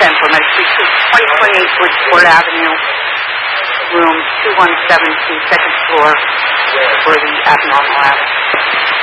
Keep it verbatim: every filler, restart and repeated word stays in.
Central Medical Suite, twenty twenty-eight Bridgeport Avenue, room two one seven two, second floor, for the abnormal attic.